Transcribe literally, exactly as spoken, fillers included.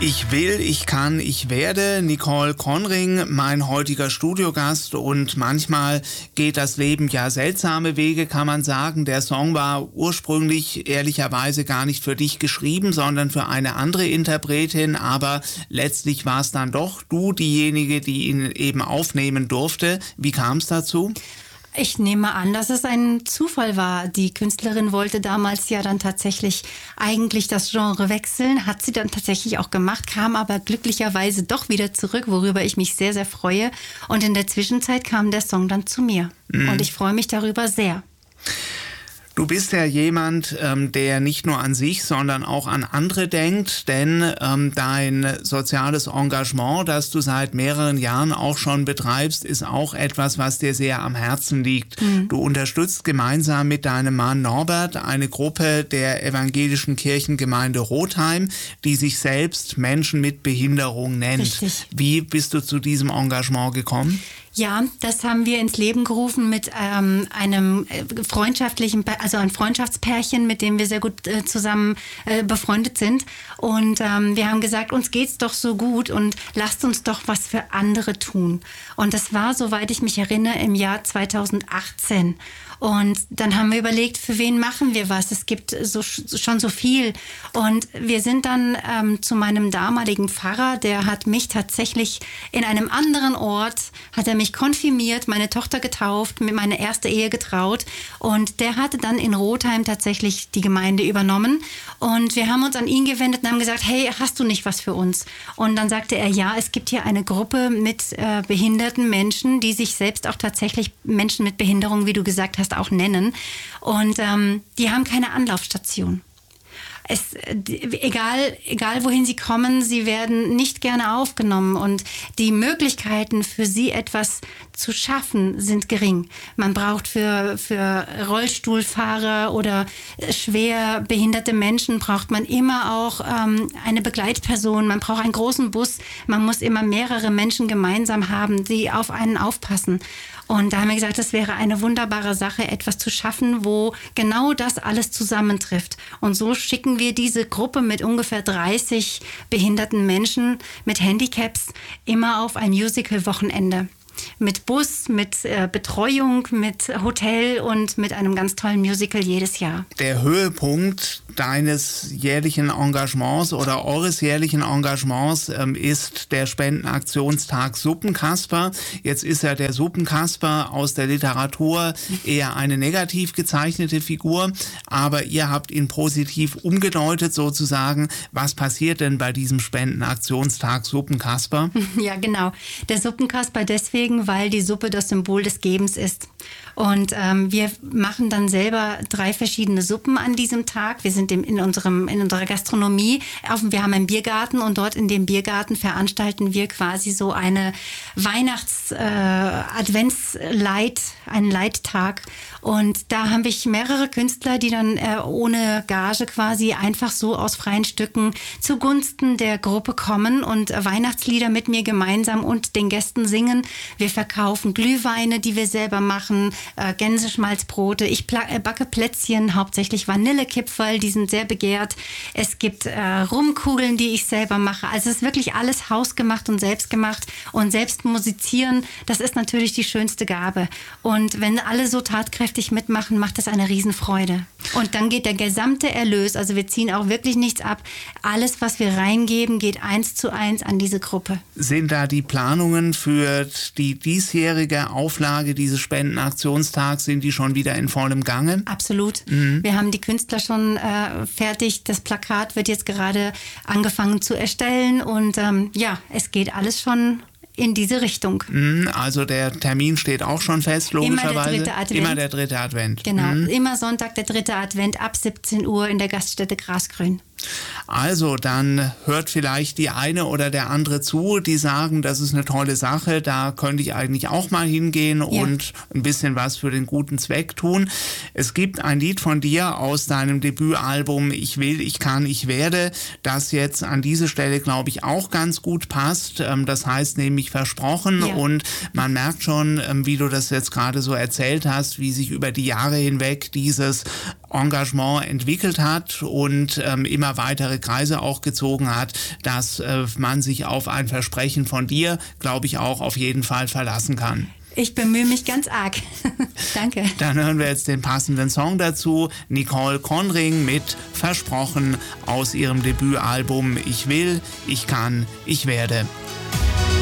Ich will, ich kann, ich werde. Nicole Conring, mein heutiger Studiogast, und manchmal geht das Leben ja seltsame Wege, kann man sagen. Der Song war ursprünglich ehrlicherweise gar nicht für dich geschrieben, sondern für eine andere Interpretin, aber letztlich war es dann doch du diejenige, die ihn eben aufnehmen durfte. Wie kam es dazu? Ich nehme an, dass es ein Zufall war. Die Künstlerin wollte damals ja dann tatsächlich eigentlich das Genre wechseln, hat sie dann tatsächlich auch gemacht, kam aber glücklicherweise doch wieder zurück, worüber ich mich sehr, sehr freue. Und in der Zwischenzeit kam der Song dann zu mir. Mhm. Und ich freue mich darüber sehr. Du bist ja jemand, ähm, der nicht nur an sich, sondern auch an andere denkt, denn ähm, dein soziales Engagement, das du seit mehreren Jahren auch schon betreibst, ist auch etwas, was dir sehr am Herzen liegt. Mhm. Du unterstützt gemeinsam mit deinem Mann Norbert eine Gruppe der evangelischen Kirchengemeinde Rotheim, die sich selbst Menschen mit Behinderung nennt. Richtig. Wie bist du zu diesem Engagement gekommen? Ja, das haben wir ins Leben gerufen mit ähm, einem freundschaftlichen, also ein Freundschaftspärchen, mit dem wir sehr gut äh, zusammen äh, befreundet sind. Und ähm, wir haben gesagt, uns geht's doch so gut und lasst uns doch was für andere tun. Und das war, soweit ich mich erinnere, im Jahr zweitausendachtzehn. Und dann haben wir überlegt, für wen machen wir was? Es gibt so, schon so viel. Und wir sind dann ähm, zu meinem damaligen Pfarrer, der hat mich tatsächlich in einem anderen Ort, hat er mich konfirmiert, meine Tochter getauft, mir meine erste Ehe getraut. Und der hatte dann in Rotheim tatsächlich die Gemeinde übernommen. Und wir haben uns an ihn gewendet und haben gesagt, hey, hast du nicht was für uns? Und dann sagte er, ja, es gibt hier eine Gruppe mit äh, behinderten Menschen, die sich selbst auch tatsächlich Menschen mit Behinderung, wie du gesagt hast, auch nennen. Und ähm, die haben keine Anlaufstation. Es, egal, egal wohin sie kommen, sie werden nicht gerne aufgenommen und die Möglichkeiten für sie etwas zu schaffen sind gering. Man braucht für, für Rollstuhlfahrer oder schwer behinderte Menschen braucht man immer auch ähm, eine Begleitperson. Man braucht einen großen Bus. Man muss immer mehrere Menschen gemeinsam haben, die auf einen aufpassen. Und da haben wir gesagt, das wäre eine wunderbare Sache, etwas zu schaffen, wo genau das alles zusammentrifft. Und so schicken wir diese Gruppe mit ungefähr dreißig behinderten Menschen mit Handicaps immer auf ein Musical-Wochenende. Mit Bus, mit äh, Betreuung, mit Hotel und mit einem ganz tollen Musical jedes Jahr. Der Höhepunkt deines jährlichen Engagements oder eures jährlichen Engagements ähm, ist der Spendenaktionstag Suppenkasper. Jetzt ist ja der Suppenkasper aus der Literatur eher eine negativ gezeichnete Figur, aber ihr habt ihn positiv umgedeutet sozusagen. Was passiert denn bei diesem Spendenaktionstag Suppenkasper? Ja, genau. Der Suppenkasper deswegen, weil die Suppe das Symbol des Gebens ist. Und ähm, wir machen dann selber drei verschiedene Suppen an diesem Tag. Wir sind im, in, unserem, in unserer Gastronomie, auf, wir haben einen Biergarten und dort in dem Biergarten veranstalten wir quasi so eine Weihnachts-Advents-Leit, äh, einen Leittag. Und da habe ich mehrere Künstler, die dann äh, ohne Gage quasi einfach so aus freien Stücken zugunsten der Gruppe kommen und äh, Weihnachtslieder mit mir gemeinsam und den Gästen singen. Wir verkaufen Glühweine, die wir selber machen, äh, Gänseschmalzbrote. Ich pla- äh, backe Plätzchen, hauptsächlich Vanillekipferl, die sind sehr begehrt. Es gibt äh, Rumkugeln, die ich selber mache. Also es ist wirklich alles hausgemacht und selbstgemacht. Und selbst musizieren, das ist natürlich die schönste Gabe. Und wenn alle so tatkräftig mitmachen, macht das eine Riesenfreude. Und dann geht der gesamte Erlös, also wir ziehen auch wirklich nichts ab. Alles, was wir reingeben, geht eins zu eins an diese Gruppe. Sind da die Planungen für die diesjährige Auflage dieses Spendenaktionstags, sind die schon wieder in vollem Gange? Absolut. Mhm. Wir haben die Künstler schon äh, fertig. Das Plakat wird jetzt gerade angefangen zu erstellen und ähm, ja, es geht alles schon in diese Richtung. Also der Termin steht auch schon fest, logischerweise. Immer der dritte Advent. Immer der dritte Advent. Genau, mhm. immer Sonntag der dritte Advent ab siebzehn Uhr in der Gaststätte Grasgrün. Also, dann hört vielleicht die eine oder der andere zu, die sagen, das ist eine tolle Sache, da könnte ich eigentlich auch mal hingehen ja. und ein bisschen was für den guten Zweck tun. Es gibt ein Lied von dir aus deinem Debütalbum Ich will, ich kann, ich werde, das jetzt an diese Stelle, glaube ich, auch ganz gut passt. Das heißt nämlich ich versprochen. Ja. Und man merkt schon, wie du das jetzt gerade so erzählt hast, wie sich über die Jahre hinweg dieses Engagement entwickelt hat und ähm, immer weitere Kreise auch gezogen hat, dass äh, man sich auf ein Versprechen von dir, glaube ich, auch auf jeden Fall verlassen kann. Ich bemühe mich ganz arg. Danke. Dann hören wir jetzt den passenden Song dazu. Nicole Conring mit Versprochen aus ihrem Debütalbum Ich will, ich kann, ich werde.